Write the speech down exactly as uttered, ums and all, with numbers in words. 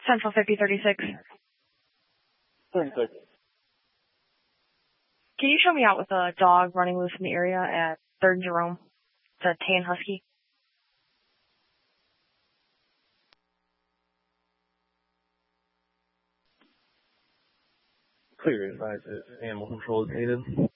Central fifty thirty-six. thirty-six. Can you show me out with a dog running loose in the area at third and Jerome? It's a tan husky. Clear advise if animal control is needed.